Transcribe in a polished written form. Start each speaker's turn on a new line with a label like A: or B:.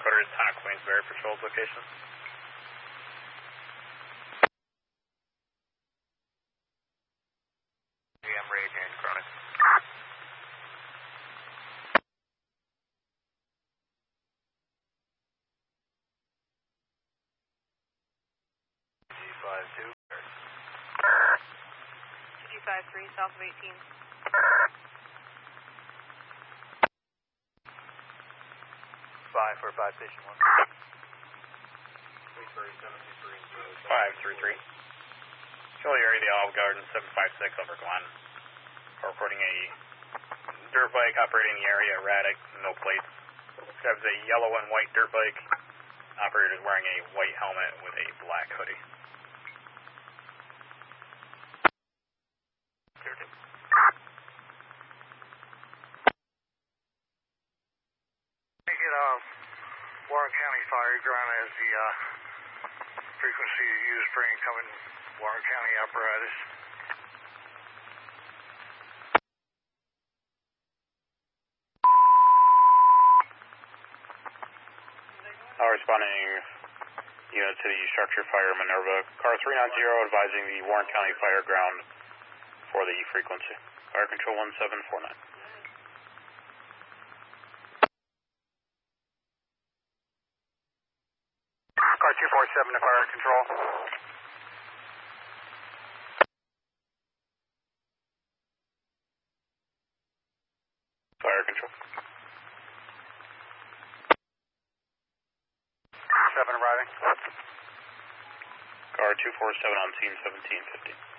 A: Headquarters, Town of Queensbury, patrols location. GM Rage and Chronic. G52.
B: G53, south of 18.
A: 545 Station 1. 533. Charlie area, the Olive Garden, 756 over Glen. We're reporting a dirt bike operating in the area, erratic, no plates. Describes a yellow and white dirt bike. Operator is wearing a white helmet with a black hoodie.
C: Warren County Fire Ground as the frequency used for incoming Warren County apparatus.
A: Responding unit to the structure fire Minerva. Car 390 advising the Warren County Fire Ground for the frequency. Fire control 1749.
C: Car 247 to fire control.
A: Fire control.
C: 7 arriving.
A: Car 247 on scene 1750.